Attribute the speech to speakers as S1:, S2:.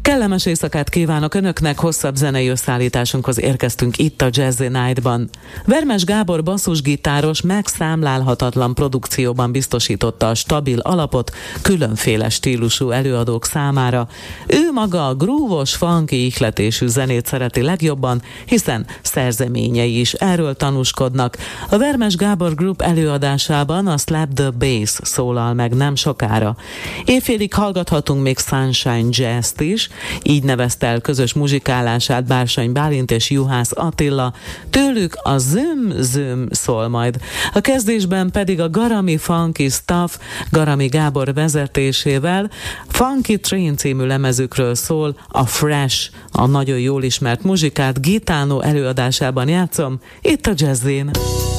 S1: Kellemes éjszakát kívánok Önöknek, hosszabb zenei összeállításunkhoz érkeztünk itt a Jazzy Night-ban. Vermes Gábor basszusgitáros megszámlálhatatlan produkcióban biztosította a stabil alapot különféle stílusú előadók számára. Ő maga a grúvos, funky ihletésű zenét szereti legjobban, hiszen szerzeményei is erről tanúskodnak. A Vermes Gábor Group előadásában a Slap the Bass szólal meg nem sokára. Éjfélig hallgathatunk még Sunshine Jazz-t is, így nevezte el közös muzsikálását Bársony Bálint és Juhász Attila, tőlük a Züm-Züm szól majd. A kezdésben pedig a Garami Funky Stuff Garami Gábor vezetésével Funky Train című lemezükről szól a Fresh, a nagyon jól ismert muzsikát Gitano előadásában játszom, itt a Jazzin.